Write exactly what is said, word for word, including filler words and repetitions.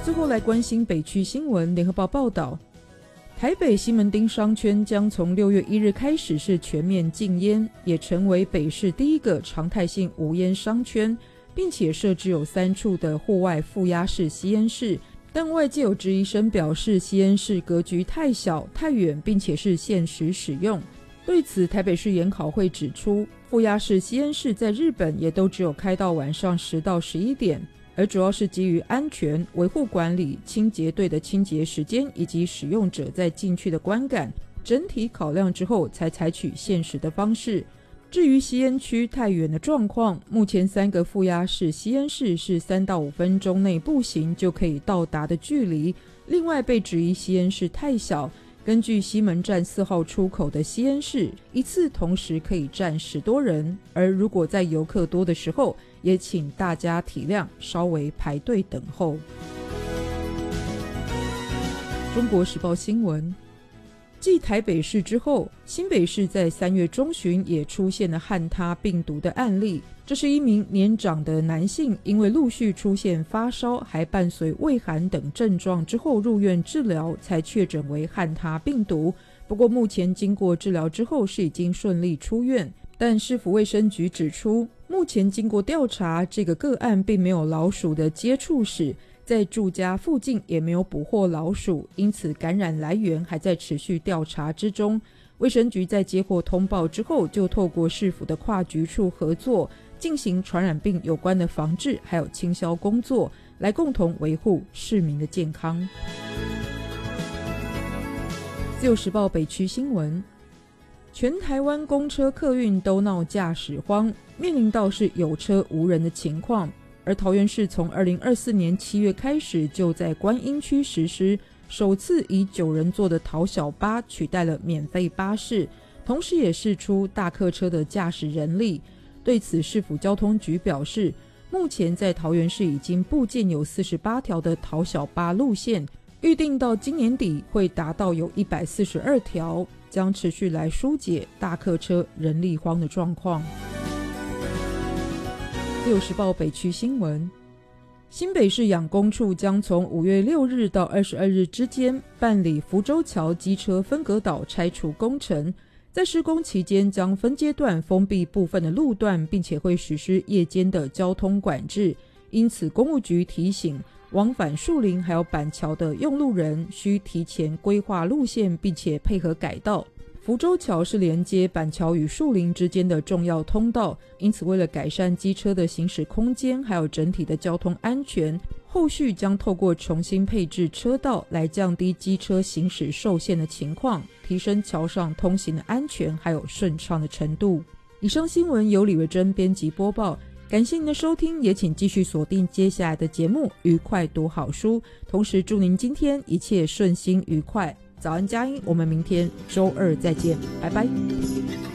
最后来关心北区新闻。联合报报道，台北西门町商圈将从六月一日开始是全面禁烟，也成为北市第一个常态性无烟商圈，并且设置有三处的户外负压式吸烟室。但外界有质疑声表示吸烟室格局太小太远，并且是限时使用。对此，台北市研考会指出，负压式吸烟室在日本也都只有开到晚上十到十一点，而主要是基于安全、维护管理、清洁队的清洁时间以及使用者在进去的观感，整体考量之后才采取限时的方式。至于吸烟区太远的状况，目前三个负压式吸烟室是三到五分钟内步行就可以到达的距离。另外被质疑吸烟室太小，根据西门站四号出口的吸烟室，一次同时可以站十多人，而如果在游客多的时候，也请大家体谅，稍微排队等候。中国时报新闻，继台北市之后，新北市在三月中旬也出现了汉他病毒的案例。这是一名年长的男性，因为陆续出现发烧还伴随畏寒等症状之后入院治疗，才确诊为汉他病毒。不过目前经过治疗之后是已经顺利出院，但市府卫生局指出，目前经过调查，这个个案并没有老鼠的接触史，在住家附近也没有捕获老鼠，因此感染来源还在持续调查之中。卫生局在接获通报之后，就透过市府的跨局处合作，进行传染病有关的防治还有清消工作，来共同维护市民的健康。自由时报北区新闻，全台湾公车客运都闹驾驶荒，面临到是有车无人的情况。而桃园市从二零二四年七月开始，就在观音区实施首次以九人座的桃小巴取代了免费巴士，同时也释出大客车的驾驶人力。对此，市府交通局表示，目前在桃园市已经布建有四十八条的桃小巴路线，预定到今年底会达到有一百四十二条，将持续来疏解大客车人力荒的状况。自由时报北区新闻，新北市养工处将从五月六日到二十二日之间办理福州桥机车分隔岛拆除工程，在施工期间将分阶段封闭部分的路段，并且会实施夜间的交通管制。因此公务局提醒往返树林还有板桥的用路人需提前规划路线，并且配合改道。福州桥是连接板桥与树林之间的重要通道，因此为了改善机车的行驶空间还有整体的交通安全，后续将透过重新配置车道来降低机车行驶受限的情况，提升桥上通行的安全还有顺畅的程度。以上新闻由李瑞珍编辑播报，感谢您的收听，也请继续锁定接下来的节目，愉快读好书，同时祝您今天一切顺心愉快。早安佳音，我们明天周二再见，拜拜。